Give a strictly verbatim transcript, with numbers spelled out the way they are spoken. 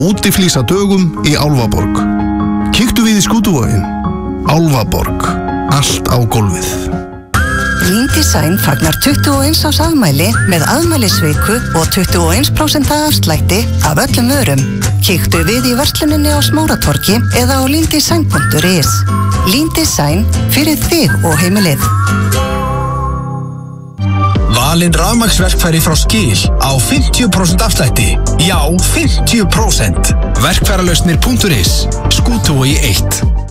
Útiflýsa dögum í Álfaborg. Kíktu við í Skútuvoginn. Álfaborg. Allt á gólfið. Lean Design fagnar tuttugu og eins árs afmæli með afmælisviku og tuttugu og eitt prósent afslætti af öllum vörum. Kíktu við í versluninni á Smáratorgi eða á leandesign punktur is. Lean Design fyrir þig og heimilið. Valinn rafmagnsverkfæri frá Skil á fimmtíu prósent afslætti. Já, fimmtíu prósent. Verkfæralausnir punktur is. Skútuvogi eitt.